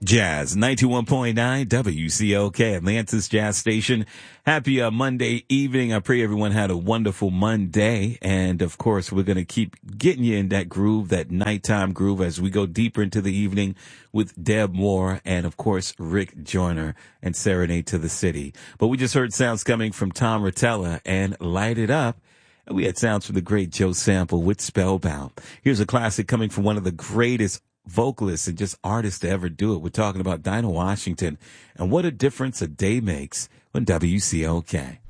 Jazz 91.9 WCOK, Atlantis Jazz Station. Happy Monday evening. I pray everyone had a wonderful Monday. And of course, we're going to keep getting you in that groove, that nighttime groove, as we go deeper into the evening with Deb Moore and, of course, Rick Joyner and Serenade to the City. But we just heard sounds coming from Tom Rotella and Light It Up. And we had sounds from the great Joe Sample with Spellbound. Here's a classic coming from one of the greatest vocalists and just artists to ever do it. We're talking about Dinah Washington and what a difference a day makes on WCOK.